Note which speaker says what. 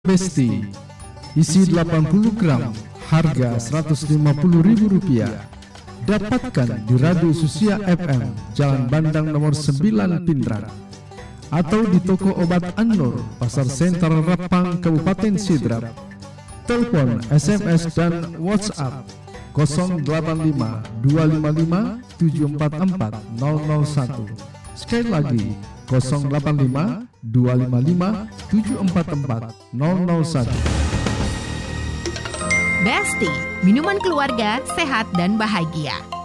Speaker 1: Besti, isi 80 gram, harga Rp150.000. Dapatkan di Radio Susia FM, Jalan Bandang nomor 9 Pindrang, atau di toko obat An-Nur, Pasar Sentral Rapang, Kabupaten Sidrap. Telepon, SMS, dan WhatsApp 085 255 744 001. Sekali lagi 085 255 744 001.
Speaker 2: Besti, minuman keluarga sehat dan bahagia.